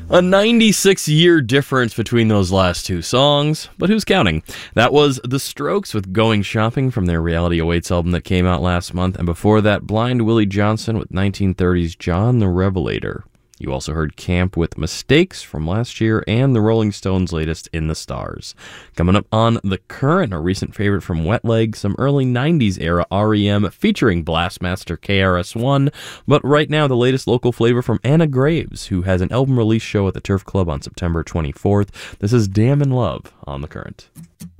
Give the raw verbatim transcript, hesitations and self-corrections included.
A ninety-six year difference between those last two songs, but who's counting? That was The Strokes with Going Shopping from their Reality Awaits album that came out last month, and before that, Blind Willie Johnson with nineteen thirty's John the Revelator. You also heard Camp with Mistakes from last year and the Rolling Stones' latest In the Stars. Coming up on The Current, a recent favorite from Wet Leg, some early nineties era R E M featuring Blastmaster K R S One, but right now the latest local flavor from Anna Graves, who has an album release show at the Turf Club on September twenty-fourth. This is Damn in Love on The Current.